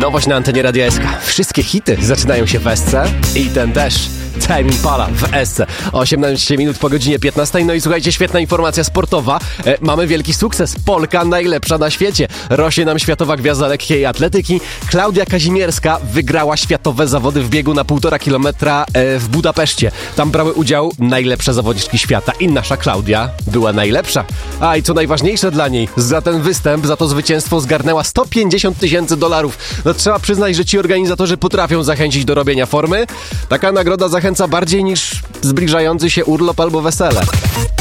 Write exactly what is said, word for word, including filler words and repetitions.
Nowość na antenie Radia S K. Wszystkie hity zaczynają się w S C i ten też. Tame Impala w S C. osiemnaście minut po godzinie piętnastej. No i słuchajcie, świetna informacja sportowa. E, mamy wielki sukces. Polka najlepsza na świecie. Rośnie nam światowa gwiazda lekkiej atletyki. Klaudia Kazimierska wygrała światowe zawody w biegu na półtora kilometra e, w Budapeszcie. Tam brały udział najlepsze zawodniczki świata i nasza Klaudia była najlepsza. A i co najważniejsze dla niej, za ten występ, za to zwycięstwo zgarnęła sto pięćdziesiąt tysięcy dolarów. No trzeba przyznać, że ci organizatorzy potrafią zachęcić do robienia formy. Taka nagroda zachęca bardziej niż zbliżający się urlop albo wesele.